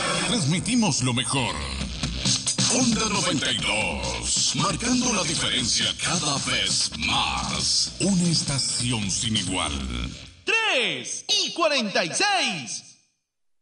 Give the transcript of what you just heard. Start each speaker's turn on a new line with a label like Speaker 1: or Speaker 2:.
Speaker 1: Transmitimos lo mejor. Onda 92, marcando la diferencia cada vez más. Una estación sin igual.
Speaker 2: 3:46.